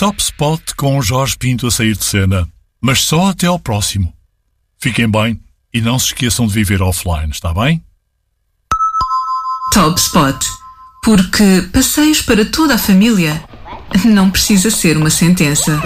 Top Spot com Jorge Pinto a sair de cena, mas só até ao próximo. Fiquem bem e não se esqueçam de viver offline, está bem? Top Spot. Porque passeios para toda a família não precisa ser uma sentença.